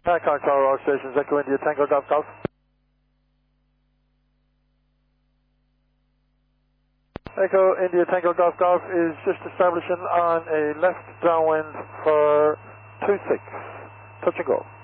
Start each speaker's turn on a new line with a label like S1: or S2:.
S1: Bangkok Tower, all stations, Echo India Tango Golf Golf. Echo India Tango Golf Golf is just establishing on a left downwind for 26. Touch and go.